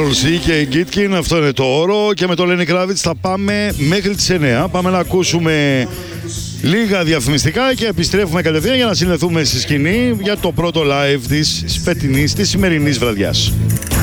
Carol C και Gitkin, αυτό είναι το όρο. Και με το Lenny Kravitz θα πάμε μέχρι τις 9. Πάμε να ακούσουμε λίγα διαφημιστικά και επιστρέφουμε κατευθείαν για να συνδεθούμε στη σκηνή για το πρώτο live της φετινής, της σημερινής βραδιάς.